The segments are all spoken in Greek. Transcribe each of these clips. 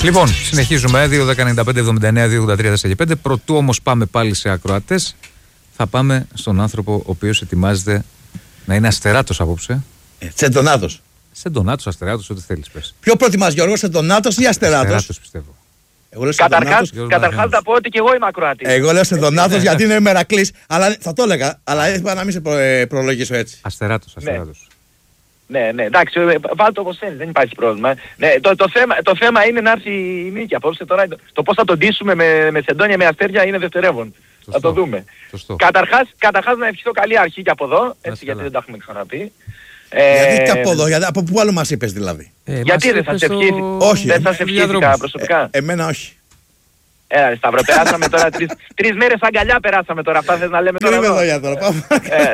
Λοιπόν, συνεχίζουμε. 2-10-95-79-2-83-4-5. Πρωτού όμως πάμε πάλι σε ακροατές, θα πάμε στον άνθρωπο ο οποίος ετοιμάζεται να είναι αστεράτος απόψε. Σεντονάτος. Σεντονάτος, αστεράτος, ό,τι θέλεις πες. Ποιο προτιμάς, Γιώργο, Σεντονάτος ή αστεράτος? Αστεράτος πιστεύω. Καταρχάς θα πω ότι και εγώ είμαι ακροατής. Εγώ λέω Σεντονάτος γιατί είναι Μερακλής, αλλά θα το έλεγα, αλλά είπα να μην σε προλογίσω έτσι. Αστεράτος. Ναι, εντάξει, βάλτε όπως θέλεις, δεν υπάρχει πρόβλημα. Ναι, το θέμα είναι να έρθει η νίκη απόψε. Τώρα το πώς θα τον ντύσουμε με σεντόνια, με αστέρια είναι δευτερεύον. Θα το δούμε. Καταρχάς να ευχηθώ καλή αρχή και από εδώ, έτσι, γιατί δεν τα έχουμε ξαναπεί. Γιατί και από εδώ, από πού άλλο μας είπες δηλαδή? Γιατί δεν θα σε ευχήθηκα? Όχι. Δεν θα σε ευχήθηκα προσωπικά. Εμένα όχι. Σταύρο, περάσαμε τώρα 3 μέρες αγκαλιά περάσαμε τώρα. Αυτά θες να λέμε τώρα? Κρύβε εδώ για τώρα, πάμε.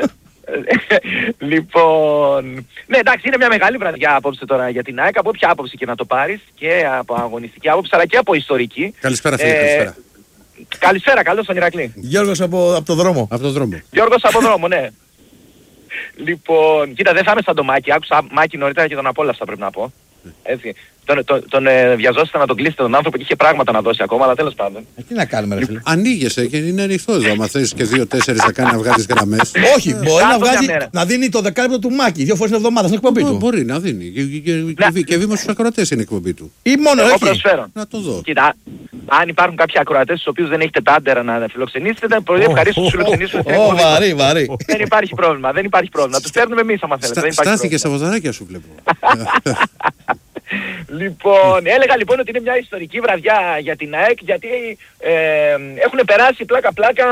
Λοιπόν, ναι, εντάξει, είναι μια μεγάλη βραδιά απόψε τώρα για την ΑΕΚ, από όποια άποψη και να το πάρεις, και από αγωνιστική άποψη αλλά και από ιστορική. Καλησπέρα φίλε, καλησπέρα. Καλησπέρα, καλώς τον Ηρακλή. Γιώργος από το δρόμο. Γιώργος από δρόμο, ναι. Λοιπόν, κοίτα, δεν θα είμαι σαν το Μάκη, άκουσα Μάκη νωρίτερα και τον απόλαυσα, πρέπει να πω. Έτσι. Τον βιαζόσαστε να τον κλείσετε τον άνθρωπο και είχε πράγματα να δώσει ακόμα, αλλά τέλος πάντων. Τι να κάνουμε, ρε φίλε. Ανοίγεσαι και είναι ανοιχτό εδώ. Αν θες και 2-4 θα κάνει να βγάλεις γραμμές. Όχι, μπορεί να δίνει το δεκάλεπτο του Μάκη 2 φορές την εβδομάδα στην εκπομπή του. Μπορεί να δίνει. Και βήμα στους ακροατές είναι η εκπομπή του. Ή μόνο εγώ προσφέρω. Να το δω. Κοίτα, αν υπάρχουν κάποιοι ακροατές στους οποίους δεν έχετε τα άντερα να φιλοξενήσετε, πολύ ευχαρίστως τους φιλοξενήσουμε στην εκπομπή. Βαρύ. Δεν υπάρχει πρόβλημα. Τους φέρνουμε εμείς άμα θέλετε. Στάθηκες από δαράκια σου βλέπω. Λοιπόν, έλεγα λοιπόν ότι είναι μια ιστορική βραδιά για την ΑΕΚ, γιατί έχουν περάσει πλάκα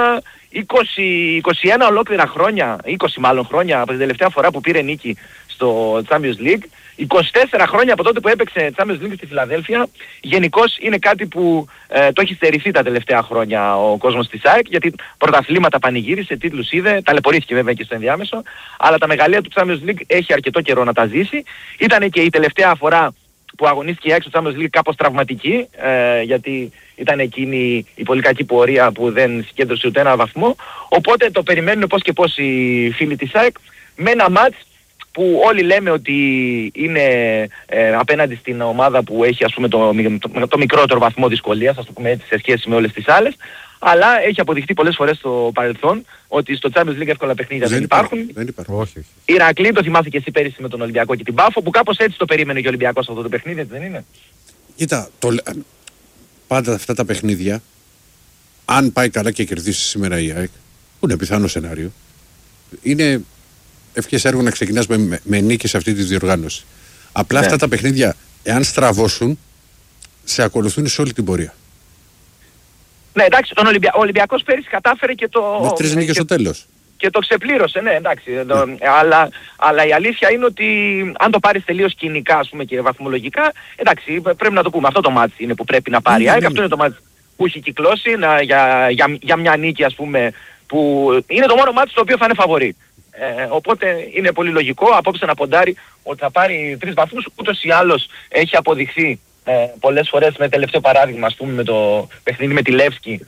21 ολόκληρα χρόνια, 20 μάλλον χρόνια από την τελευταία φορά που πήρε νίκη στο Champions League, 24 χρόνια από τότε που έπαιξε Champions League στη Φιλαδέλφια. Γενικώς είναι κάτι που το έχει στερηθεί τα τελευταία χρόνια ο κόσμος της ΑΕΚ, γιατί πρωταθλήματα πανηγύρισε, τίτλους είδε, ταλαιπωρήθηκε βέβαια και στο ενδιάμεσο, αλλά τα μεγαλεία του Champions League έχει αρκετό καιρό να τα ζήσει. Ήταν και η τελευταία φορά που αγωνίστηκε η ΑΕΚ στο Champions League κάπως τραυματική, γιατί ήταν εκείνη η πολύ κακή πορεία που δεν συγκέντρωσε ούτε ένα βαθμό. Οπότε το περιμένουν πώς και πώς οι φίλοι της ΑΕΚ με ένα μάτς που όλοι λέμε ότι είναι απέναντι στην ομάδα που έχει, ας πούμε, το μικρότερο βαθμό δυσκολίας, ας το πούμε έτσι, σε σχέση με όλες τις άλλες, αλλά έχει αποδειχτεί πολλές φορές στο παρελθόν ότι στο Champions League εύκολα παιχνίδια δεν υπάρχουν. Όχι. Ηρακλή, το θυμάστε και εσύ πέρυσι με τον Ολυμπιακό και την Πάφο, που κάπως έτσι το περίμενε και ο Ολυμπιακός αυτό το παιχνίδι, έτσι δεν είναι? Κοίτα, πάντα αυτά τα παιχνίδια, αν πάει καλά και κερδίσει σήμερα η ΑΕΚ, που είναι πιθανό σενάριο, είναι ευχές έργο να ξεκινάς με νίκη σε αυτή τη διοργάνωση. Απλά αυτά τα παιχνίδια, εάν στραβώσουν, σε ακολουθούν σε όλη την πορεία. Ναι, εντάξει, ο Ολυμπιακός πέρυσι κατάφερε και το... Με 3 νίκες στο τέλος. Και το ξεπλήρωσε, ναι, εντάξει. Αλλά η αλήθεια είναι ότι αν το πάρεις τελείως κοινικά, ας πούμε, και βαθμολογικά, εντάξει, πρέπει να το πούμε. Αυτό το μάτς είναι που πρέπει να πάρει. Αυτό είναι το μάτς που έχει κυκλώσει για μια νίκη, ας πούμε, που είναι το μόνο μάτς το οποίο θα είναι φαβορί. Οπότε είναι πολύ λογικό απόψε να ποντάρει ότι θα πάρει 3 βαθμούς. Ούτως ή άλλως έχει αποδειχθεί πολλές φορές, με τελευταίο παράδειγμα, ας πούμε, με το παιχνίδι με τη Λεύσκη,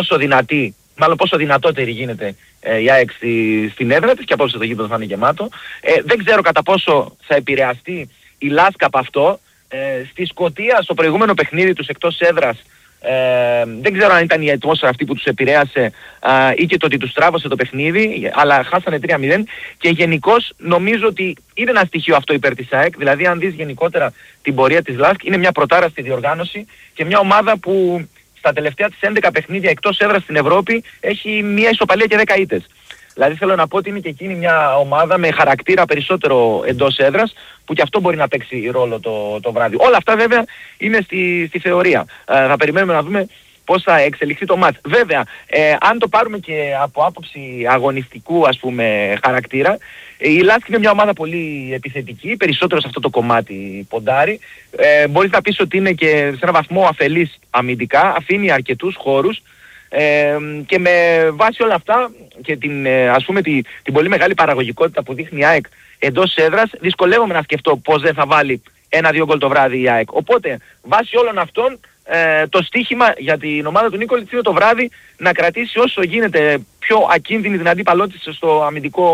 πόσο δυνατότερη γίνεται η ΑΕΚ στην έδρα της, και απόψε το γήπεδο θα είναι γεμάτο. Δεν ξέρω κατά πόσο θα επηρεαστεί η Λάσκα από αυτό. Στη Σκωτία, στο προηγούμενο παιχνίδι τους εκτός έδρας, δεν ξέρω αν ήταν η ατμόσφαιρα αυτή που τους επηρέασε ή και το ότι τους τράβωσε το παιχνίδι, αλλά χάσανε 3-0, και γενικώς νομίζω ότι είναι ένα στοιχείο αυτό υπέρ της ΑΕΚ. Δηλαδή αν δεις γενικότερα την πορεία της ΛΑΣΚ, είναι μια πρωτάρα στη διοργάνωση και μια ομάδα που στα τελευταία της 11 παιχνίδια εκτός έδρας στην Ευρώπη έχει μια ισοπαλία και 10 ήττες. Δηλαδή θέλω να πω ότι είναι και εκείνη μια ομάδα με χαρακτήρα περισσότερο εντός έδρας, που και αυτό μπορεί να παίξει ρόλο το βράδυ. Όλα αυτά βέβαια είναι στη θεωρία. Θα περιμένουμε να δούμε πώς θα εξελιχθεί το μάτς. Βέβαια, αν το πάρουμε και από άποψη αγωνιστικού, ας πούμε, χαρακτήρα, η ΛΑΣΚ είναι μια ομάδα πολύ επιθετική, περισσότερο σε αυτό το κομμάτι ποντάρει. Μπορείς να πεις ότι είναι και σε έναν βαθμό αφελής αμυντικά, αφήνει αρκετούς χώρους. Και με βάση όλα αυτά και ας πούμε την πολύ μεγάλη παραγωγικότητα που δείχνει η ΑΕΚ εντός έδρας, δυσκολεύομαι να σκεφτώ πώς δεν θα βάλει 1-2 γκολ το βράδυ η ΑΕΚ. Οπότε βάσει όλων αυτών το στίχημα για την ομάδα του Νίκολιτς είναι το βράδυ να κρατήσει όσο γίνεται πιο ακίνδυνη την αντίπαλό της στο αμυντικό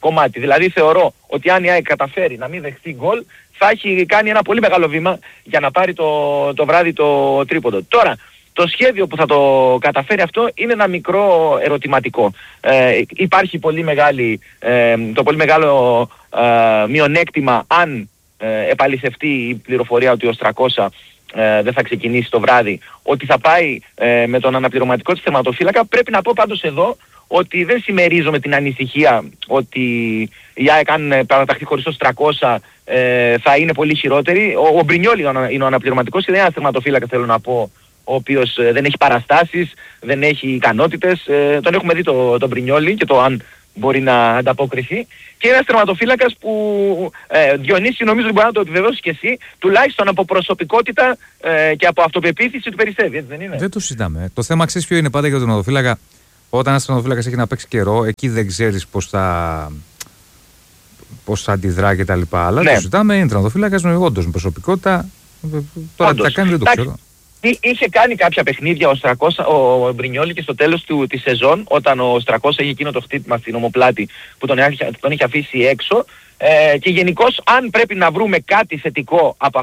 κομμάτι. Δηλαδή θεωρώ ότι αν η ΑΕΚ καταφέρει να μην δεχτεί γκολ, θα έχει κάνει ένα πολύ μεγάλο βήμα για να πάρει το βράδυ το τρίποντο. Τώρα, το σχέδιο που θα το καταφέρει αυτό είναι ένα μικρό ερωτηματικό. Υπάρχει το πολύ μεγάλο μειονέκτημα αν επαληθευτεί η πληροφορία ότι ο Στρακόσα δεν θα ξεκινήσει το βράδυ, ότι θα πάει με τον αναπληρωματικό της τερματοφύλακα. Πρέπει να πω πάντως εδώ ότι δεν συμμερίζομαι την ανησυχία ότι η ΑΕΚ αν παραταχθεί χωρίς το Στρακόσα θα είναι πολύ χειρότερη. Ο Μπρινιόλι είναι ο αναπληρωματικός, είναι ένας τερματοφύλακας, θέλω να πω, ο οποίος δεν έχει παραστάσεις, δεν έχει ικανότητες. Τον έχουμε δει τον Μπρινιόλι και το αν μπορεί να ανταποκριθεί. Και ένας τερματοφύλακας που Διονύση, νομίζω ότι μπορεί να το επιβεβαιώσει και εσύ, τουλάχιστον από προσωπικότητα και από αυτοπεποίθηση του περισσεύει, έτσι δεν είναι? Δεν το συζητάμε. Το θέμα ξέρεις ποιο είναι πάντα για τον τερματοφύλακα? Όταν ένας τερματοφύλακας έχει να παίξει καιρό, εκεί δεν ξέρεις πώς θα αντιδρά κτλ. Αλλά το συζητάμε, είναι τερματοφύλακας όντως με προσωπικότητα. Τώρα τι θα κάνει δεν το ξέρω. Είχε κάνει κάποια παιχνίδια ο Μπρινιόλι και στο τέλος της σεζόν, όταν ο Στρακόσα είχε εκείνο το χτύπημα στην ομοπλάτη που τον είχε αφήσει έξω, και γενικώς αν πρέπει να βρούμε κάτι θετικό από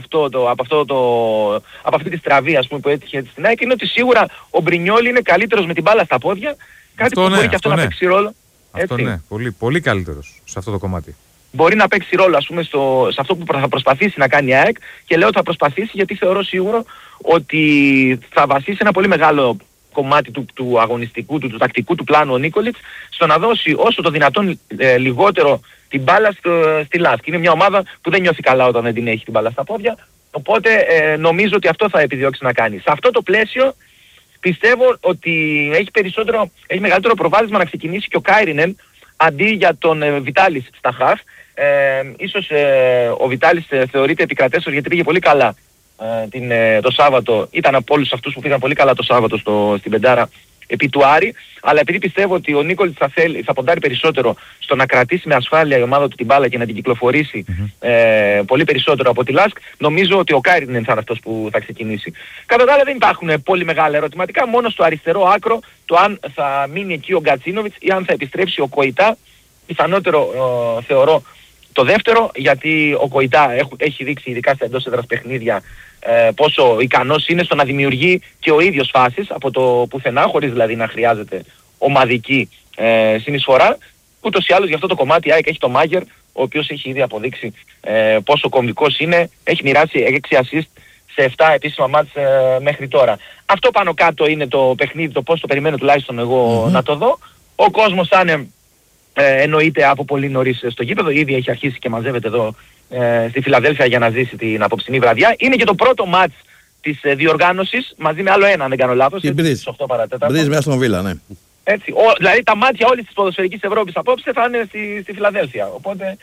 αυτή τη στραβή, ας πούμε, που έτυχε στην ΑΕΚ, είναι ότι σίγουρα ο Μπρινιόλι είναι καλύτερος με την μπάλα στα πόδια, κάτι που μπορεί και αυτό να παίξει ρόλο. Αυτό ναι, πολύ, πολύ καλύτερος σε αυτό το κομμάτι. Μπορεί να παίξει ρόλο, ας πούμε, σε αυτό που θα προσπαθήσει να κάνει η ΑΕΚ, και λέω ότι θα προσπαθήσει γιατί θεωρώ σίγουρο ότι θα βασίσει ένα πολύ μεγάλο κομμάτι του αγωνιστικού, του τακτικού του πλάνου ο Νίκολιτς, στο να δώσει όσο το δυνατόν λιγότερο την μπάλα στη ΛΑΣΚ. Είναι μια ομάδα που δεν νιώθει καλά όταν δεν την έχει την μπάλα στα πόδια, οπότε νομίζω ότι αυτό θα επιδιώξει να κάνει. Σε αυτό το πλαίσιο πιστεύω ότι έχει μεγαλύτερο προβάδισμα να ξεκινήσει και ο Κάιρινεν αντί για τον Βιτάλης στα χαφ. Ίσως ο Βιτάλης θεωρείται επικρατέστερος γιατί πήγε πολύ καλά το Σάββατο. Ήταν από όλους αυτούς που πήγαν πολύ καλά το Σάββατο στην πεντάρα επί του Άρη, αλλά επειδή πιστεύω ότι ο Νίκολιτς θα ποντάρει περισσότερο στο να κρατήσει με ασφάλεια η ομάδα του την μπάλα και να την κυκλοφορήσει πολύ περισσότερο από τη ΛΑΣΚ, νομίζω ότι ο Κάιρινεν θα είναι αυτός που θα ξεκινήσει. Κατά τα άλλα δεν υπάρχουν πολύ μεγάλα ερωτηματικά, μόνο στο αριστερό άκρο το αν θα μείνει εκεί ο Γκατσίνοβιτς ή αν θα επιστρέψει ο Κοϊτά. Πιθανότερο θεωρώ το δεύτερο, γιατί ο Κοϊτά έχει δείξει ειδικά στα εντός έδρας παιχνίδια πόσο ικανός είναι στο να δημιουργεί και ο ίδιος φάσεις από το πουθενά, χωρίς δηλαδή να χρειάζεται ομαδική συνεισφορά. Ούτως ή άλλως για αυτό το κομμάτι η ΑΕΚ έχει το Μάγερ, ο οποίος έχει ήδη αποδείξει πόσο κομβικός είναι. Έχει μοιράσει 6 assist σε 7 επίσημα μάτς μέχρι τώρα. Αυτό πάνω κάτω είναι το παιχνίδι, το πώς το περιμένω τουλάχιστον εγώ να το δω. Ο κόσμος θα είναι εννοείται από πολύ νωρίς στο γήπεδο, ήδη έχει αρχίσει και μαζεύεται εδώ στη Φιλαδέλφια για να ζήσει την απόψινή βραδιά. Είναι και το πρώτο μάτς της διοργάνωσης, μαζί με άλλο ένα αν δεν κάνω λάθος, στις 8 παρατέταρτο. Μπρίζ μέσα στον Βίλα, ναι. Έτσι, δηλαδή τα μάτια όλης της ποδοσφαιρικής Ευρώπης απόψε θα είναι στη Φιλαδέλφια. Οπότε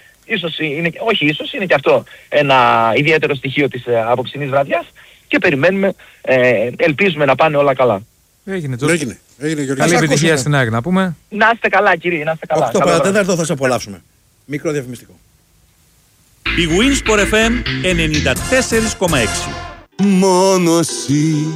είναι και αυτό ένα ιδιαίτερο στοιχείο της απόψινής βραδιάς και περιμένουμε, ελπίζουμε να πάνε όλα καλά. Έγινε. Καλή επιτυχία στην ΑΕΚ να πούμε. Να είστε καλά κύριε, να είστε καλά. 8 παρατέταρτο θα σε απολαύσουμε. Μικρό διαφημιστικό. Η Winsport FM 94,6. Μόνο εσύ